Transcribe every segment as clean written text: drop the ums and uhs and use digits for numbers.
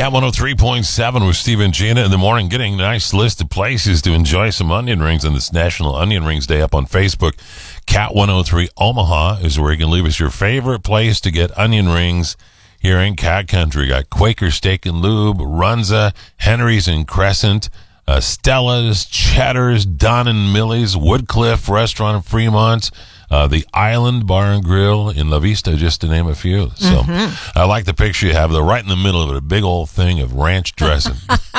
Cat 103.7 with Steve and Gina in the morning, getting a nice list of places to enjoy some onion rings on this National Onion Rings Day up on Facebook. Cat 103 Omaha is where you can leave us your favorite place to get onion rings here in Cat Country. Got Quaker Steak and Lube, Runza, Henry's and Crescent, Stella's, Cheddar's, Don and Millie's, Woodcliff Restaurant in Fremont, the Island Bar and Grill in La Vista, just to name a few. So I like the picture you have, though, right in the middle of it, a big old thing of ranch dressing.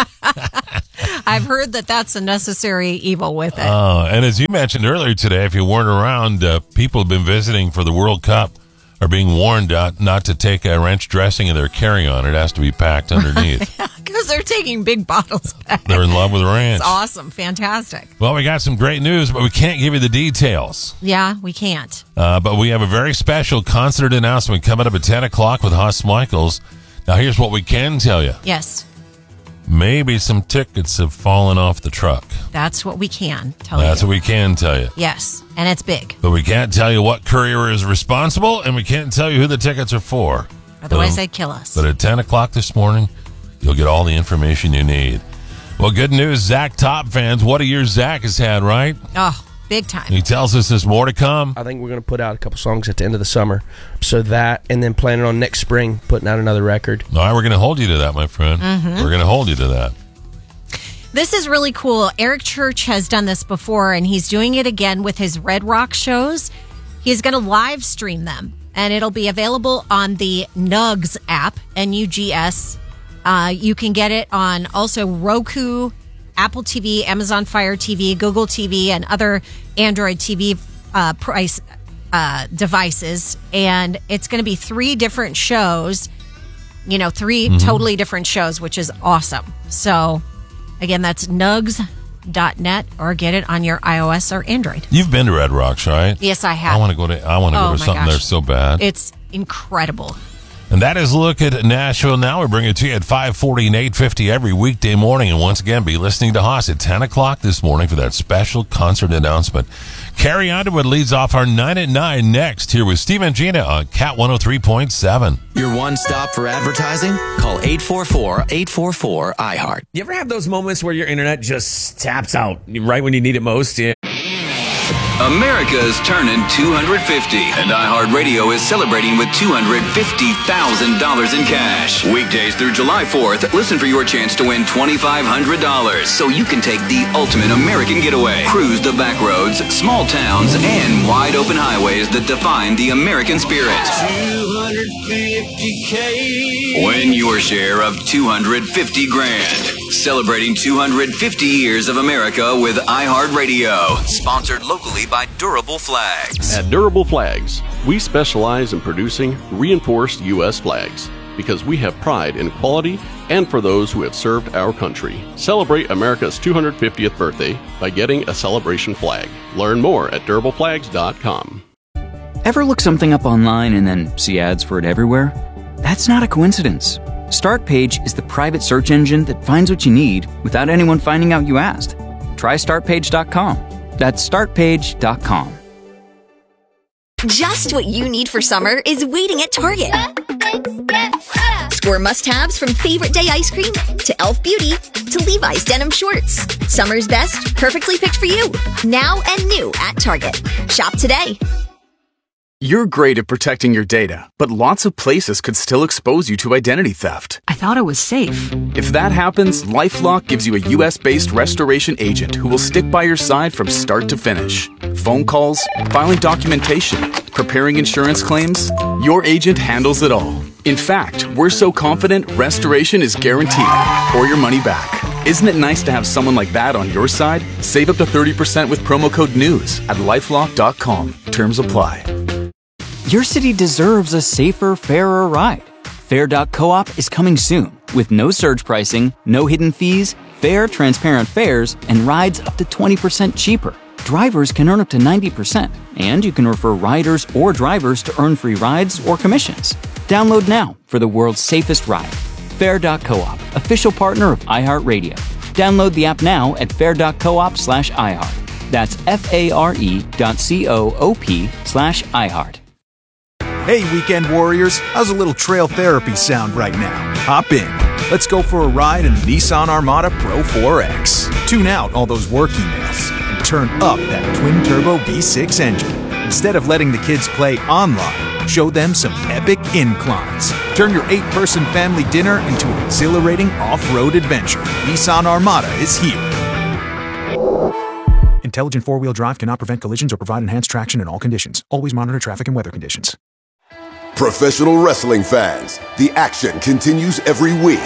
I've heard that that's a necessary evil with it. And as you mentioned earlier today, if you weren't around, people have been visiting for the World Cup are being warned not to take ranch dressing in their carry-on. It has to be packed underneath. Because they're taking big bottles back. They're in love with ranch. It's awesome. Fantastic. Well, we got some great news, but we can't give you the details. Yeah, we can't. But we have a very special concert announcement coming up at 10 o'clock with Huss Michaels. Now, here's what we can tell you. Yes. Maybe some tickets have fallen off the truck. That's what we can tell you. That's what we can tell you. Yes, and it's big. But we can't tell you what courier is responsible, and we can't tell you who the tickets are for. Otherwise, they'd kill us. But at 10 o'clock this morning, you'll get all the information you need. Well, good news, Zach Top fans. What a year Zach has had, right? Oh, big time. He tells us there's more to come. I think we're going to put out a couple songs at the end of the summer. So that, and then planning on next spring, putting out another record. All right, we're going to hold you to that, my friend. We're going to hold you to that. This is really cool. Eric Church has done this before, and he's doing it again with his Red Rock shows. He's going to live stream them, and it'll be available on the Nugs app, N-U-G-S. You can get it on also Roku, Apple TV, Amazon Fire TV, Google TV, and other Android TV price devices. And it's going to be 3 different shows, three totally different shows, which is awesome. So, again, that's nugs.net, or get it on your iOS or Android. You've been to Red Rocks, right? Yes, I have. I want to go to something there so bad. It's incredible. And that is Look at Nashville Now. We bring it to you at 5:40 and 8:50 every weekday morning. And once again, be listening to Haas at 10 o'clock this morning for that special concert announcement. Carrie Underwood leads off our 9 at 9 next, here with Steve and Gina on Cat 103.7. Your one stop for advertising? Call 844-844-iHeart. You ever have those moments where your internet just taps out right when you need it most? Yeah. America's turning 250, and iHeartRadio is celebrating with $250,000 in cash. Weekdays through July 4th, listen for your chance to win $2,500, so you can take the ultimate American getaway. Cruise the back roads, small towns, and wide open highways that define the American spirit. $250K. Win your share of $250,000. Celebrating 250 years of America with iHeartRadio. Sponsored locally by Durable Flags. At Durable Flags, we specialize in producing reinforced U.S. flags because we have pride in quality and for those who have served our country. Celebrate America's 250th birthday by getting a celebration flag. Learn more at durableflags.com. Ever look something up online and then see ads for it everywhere? That's not a coincidence. StartPage is the private search engine that finds what you need without anyone finding out you asked. Try StartPage.com. That's StartPage.com. Just what you need for summer is waiting at Target. Score must-haves from favorite day ice cream to Elf Beauty to Levi's denim shorts. Summer's best, perfectly picked for you. Now and new at Target. Shop today. You're great at protecting your data, but lots of places could still expose you to identity theft. I thought it was safe. If that happens, LifeLock gives you a U.S.-based restoration agent who will stick by your side from start to finish. Phone calls, filing documentation, preparing insurance claims, your agent handles it all. In fact, we're so confident restoration is guaranteed or your money back. Isn't it nice to have someone like that on your side? Save up to 30% with promo code NEWS at LifeLock.com. Terms apply. Your city deserves a safer, fairer ride. Fair.coop is coming soon with no surge pricing, no hidden fees, fair, transparent fares, and rides up to 20% cheaper. Drivers can earn up to 90%, and you can refer riders or drivers to earn free rides or commissions. Download now for the world's safest ride. Fair.coop, official partner of iHeartRadio. Download the app now at fair.coop/iHeart. That's FARE.coop/iHeart. Hey, weekend warriors, how's a little trail therapy sound right now? Hop in. Let's go for a ride in the Nissan Armada Pro 4X. Tune out all those work emails and turn up that twin-turbo V6 engine. Instead of letting the kids play online, show them some epic inclines. Turn your 8-person family dinner into an exhilarating off-road adventure. Nissan Armada is here. Intelligent four-wheel drive cannot prevent collisions or provide enhanced traction in all conditions. Always monitor traffic and weather conditions. Professional wrestling fans, the action continues every week.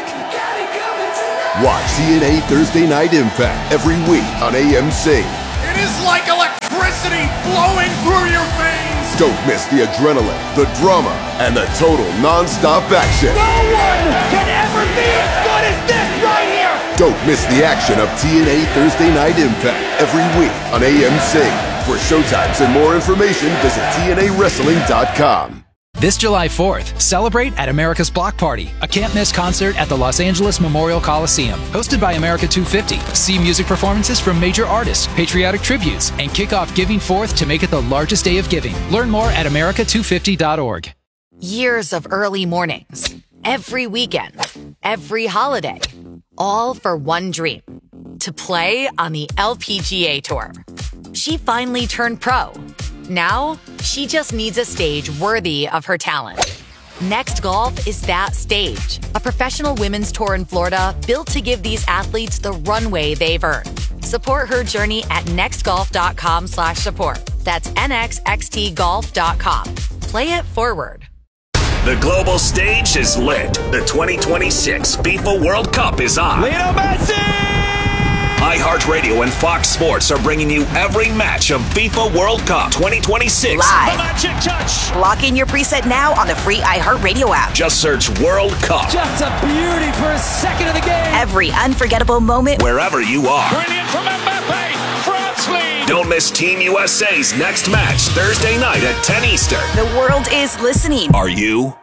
Watch TNA Thursday Night Impact every week on AMC. It is like electricity flowing through your veins. Don't miss the adrenaline, the drama, and the total non-stop action. No one can ever be as good as this right here. Don't miss the action of TNA Thursday Night Impact every week on AMC. For showtimes and more information, visit TNAWrestling.com. This July 4th, celebrate at America's Block Party, a can't-miss concert at the Los Angeles Memorial Coliseum. Hosted by America 250. See music performances from major artists, patriotic tributes, and kick off Giving Forth to make it the largest day of giving. Learn more at America250.org. Years of early mornings, every weekend, every holiday, all for one dream, to play on the LPGA Tour. She finally turned pro. Now, she just needs a stage worthy of her talent. Next Golf is that stage. A professional women's tour in Florida built to give these athletes the runway they've earned. Support her journey at nextgolf.com/support. That's nxxtgolf.com. Play it forward. The global stage is lit. The 2026 FIFA World Cup is on. Lionel Messi! iHeartRadio and Fox Sports are bringing you every match of FIFA World Cup 2026. Live. The Magic Touch. Lock in your preset now on the free iHeartRadio app. Just search World Cup. Just a beauty for a second of the game. Every unforgettable moment. Wherever you are. Brilliant from Mbappe. France lead. Don't miss Team USA's next match Thursday night at 10 Eastern. The world is listening. Are you?